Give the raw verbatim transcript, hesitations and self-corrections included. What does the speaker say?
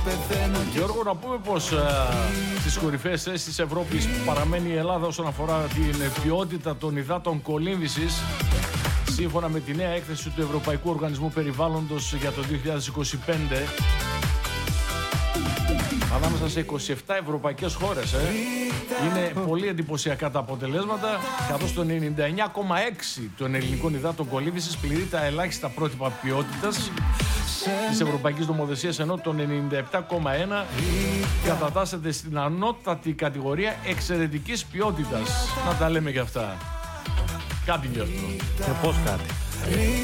Γιώργο, να πούμε πως ε, στις κορυφαίες θέσεις της Ευρώπης παραμένει η Ελλάδα όσον αφορά την ποιότητα των υδάτων κολύμβησης, σύμφωνα με τη νέα έκθεση του Ευρωπαϊκού Οργανισμού Περιβάλλοντος για το δύο χιλιάδες είκοσι πέντε. Ανάμεσα σε είκοσι επτά ευρωπαϊκές χώρες. Ε. Είναι πολύ εντυπωσιακά τα αποτελέσματα, καθώς το ενενήντα εννιά κόμμα έξι τοις εκατό των ελληνικών υδάτων κολύμβησης πληρεί τα ελάχιστα πρότυπα ποιότητας της Ευρωπαϊκής Νομοθεσίας, ενώ το ενενήντα επτά κόμμα ένα τοις εκατό κατατάσσεται στην ανώτατη κατηγορία εξαιρετικής ποιότητας. Να τα λέμε και αυτά. Κάτι γι' αυτό. Και πώς κάτι.